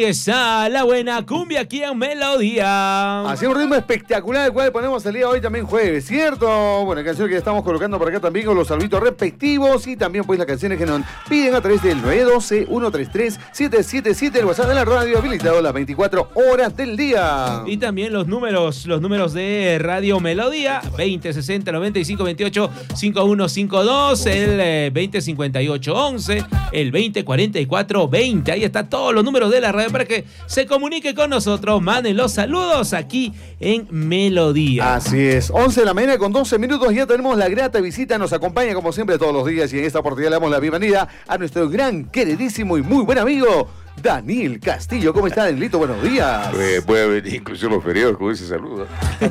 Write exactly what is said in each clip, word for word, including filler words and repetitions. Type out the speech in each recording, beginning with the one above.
empieza la buena cumbia aquí en Melodía. Así un ritmo espectacular, el cual ponemos el día de hoy también jueves, ¿cierto? Bueno, canción que estamos colocando por acá también con los saluditos respectivos y también pues las canciones que nos piden a través del nueve uno dos, uno tres tres, siete siete siete, el WhatsApp de la radio habilitado las veinticuatro horas del día. Y también los números, los números de Radio Melodía, veinte sesenta noventa y cinco veintiocho cincuenta y uno cincuenta y dos, el eh, veinte cincuenta y ocho once, el veinte cuarenta y cuatro veinte. Ahí están todos los números de la radio para que se comunique con nosotros, manden los saludos aquí en Melodía. Así es, once de la mañana con doce minutos, ya tenemos la grata visita, nos acompaña como siempre todos los días y en esta oportunidad le damos la bienvenida a nuestro gran, queridísimo y muy buen amigo Daniel Castillo. ¿Cómo está, Danielito? Buenos días. Eh, puede venir incluso los feriados con ese saludo.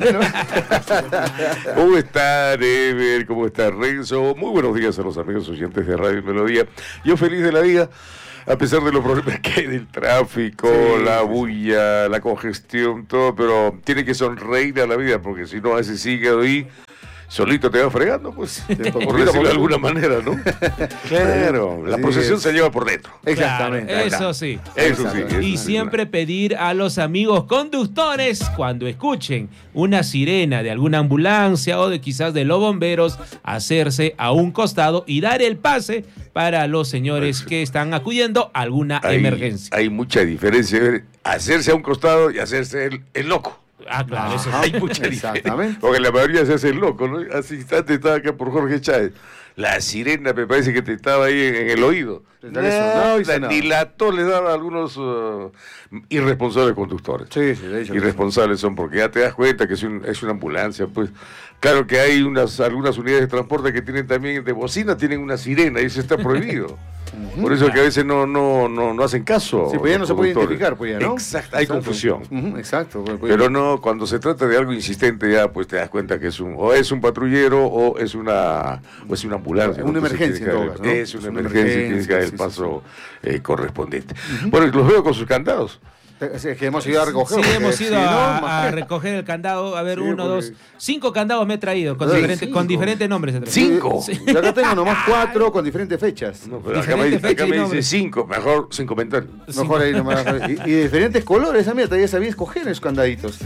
¿Cómo está, Ever? ¿Cómo está, Renzo? Muy buenos días a los amigos oyentes de Radio Melodía. Yo feliz de la vida, a pesar de los problemas que hay del tráfico, sí, la bulla, la congestión, todo, pero tiene que sonreír a la vida, porque si no, a ese hígado ahí solito te va fregando, pues, por decirlo de alguna manera, ¿no? Claro, la posesión se lleva por dentro. Exactamente. Claro, eso sí. Eso sí. Eso Y sí, siempre claro. pedir a los amigos conductores, cuando escuchen una sirena de alguna ambulancia o de quizás de los bomberos, hacerse a un costado y dar el pase para los señores que están acudiendo a alguna hay, emergencia. Hay mucha diferencia, Ever, hacerse a un costado y hacerse el, el loco. Ah, claro, eso Hay sí. mucha diferencia. Exactamente. Porque la mayoría se hace el loco, ¿no? Hace instante estaba acá por Jorge Chávez. La sirena me parece que te estaba ahí en, en el oído. Te sonaba y La sonaba. dilató le daba a algunos uh, irresponsables conductores. Sí, sí, de hecho. Irresponsables son porque ya te das cuenta que es, un, es una ambulancia, pues. Claro que hay unas algunas unidades de transporte que tienen también de bocina, tienen una sirena y eso está prohibido. Por eso que a veces no no no, no hacen caso. Sí, pues ya no los se puede conductores. identificar, pues ya, ¿no? Exacto, hay Exacto. confusión. Uh-huh, exacto. Pues, pues, Pero no, cuando se trata de algo insistente ya pues te das cuenta que es un o es un patrullero o es una o es una ambulancia. Una ¿no? Entonces, emergencia, tienes que en dar- todo caso, ¿no? Es una Es una emergencia y tienes que dar el emergencia, sí, paso eh, correspondiente. Bueno, los veo con sus candados. es que hemos ido a recoger. Sí, porque hemos ido si no, a, a imagínate. recoger el candado. A ver, Sí, uno, porque- dos, cinco candados me he traído con, Ay, diferentes, cinco. con diferentes nombres. he traído. Cinco. Sí. Yo acá tengo nomás cuatro con diferentes fechas. No, pero acá me, Diferente acá fecha y me dice nombre. cinco, mejor sin comentarios. Mejor ahí nomás. Y, y de diferentes colores, amiga, todavía sabía escoger esos candaditos.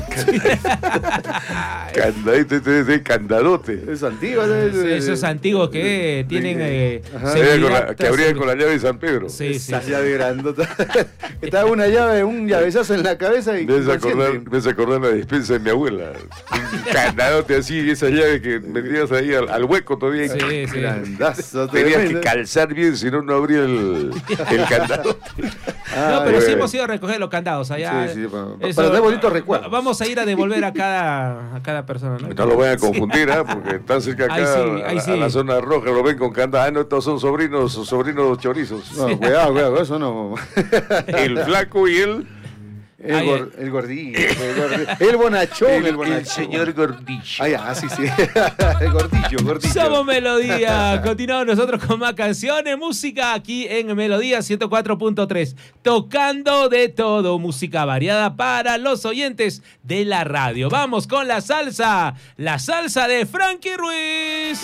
Candadito, este es de candadote. Es antiguo. Esos antiguos que tienen eh, Ajá. Era con la- seguridad que abrían tras- con la llave de San Pedro. Sí, sí. Esa llave grandota. Estaba una llave, un llavezazo en la cabeza y. Me hace acordar, inconsciente. me hace acordar la despensa de mi abuela. Un candadote así, esa llave que metías ahí al, al hueco todavía. Sí, sí. Grandazo, Tenías tremendo. que calzar bien, si no, no abría el, el candado. No, pero Ay, sí bueno. hemos ido a recoger los candados allá. Sí, sí, para- Eso- para dar bonitos recuerdos. Vamos a ir a devolver a cada, a cada persona, ¿no? No lo vayan a confundir, ¿ah? Porque están cerca acá Ahí sí, a- ahí a, sí. la zona roja, lo ven con candado. Ah, no, estos son sobrinos, sobrinos chorizos. No, cuidado, cuidado, eso no. El flaco y el, El, Ay, gor- el gordillo, el gordillo. El bonachón, el, el, bonachón. el señor Gordillo. Ah, ya, sí, sí. El gordillo, gordillo. Somos Melodía. Continuamos nosotros con más canciones, música aquí en Melodía ciento cuatro punto tres. Tocando de todo, música variada para los oyentes de la radio. Vamos con la salsa, la salsa de Frankie Ruiz.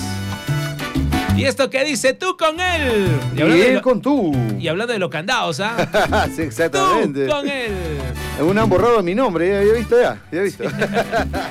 Y esto que dice tú con él. Y Y hablando, de, él lo- con tú. y hablando de los candados, ¿ah? Sí, exactamente. Tú con él. Algunos han borrado mi nombre, ya había visto ya, ya he visto.